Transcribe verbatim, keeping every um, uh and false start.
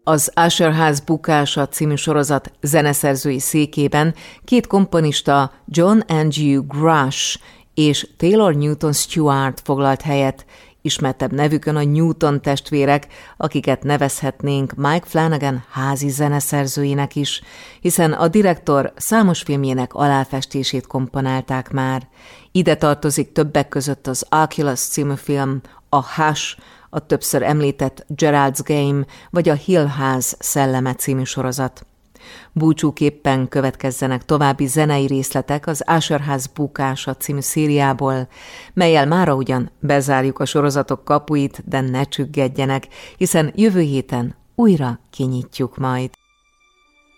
Az Usher ház bukása című sorozat zeneszerzői székében két komponista, John Andrew Grush és Taylor Newton Stewart foglalt helyet, ismertebb nevükön a Newton testvérek, akiket nevezhetnénk Mike Flanagan házi zeneszerzőinek is, hiszen a direktor számos filmjének aláfestését komponálták már. Ide tartozik többek között az Oculus című film, a Hush, a többször említett Gerald's Game vagy a Hill ház szelleme című sorozat. Búcsúképpen következzenek további zenei részletek az Usher ház bukása című szériából, mellyel mára ugyan bezárjuk a sorozatok kapuit, de ne csüggedjenek, hiszen jövő héten újra kinyitjuk majd.